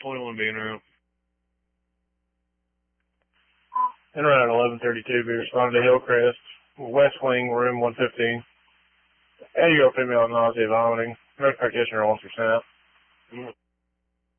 21 being around. And around 11:32, we responded to Hillcrest, West Wing, room 115. 8-year-old female nausea, vomiting. No practitioner wants her sent out.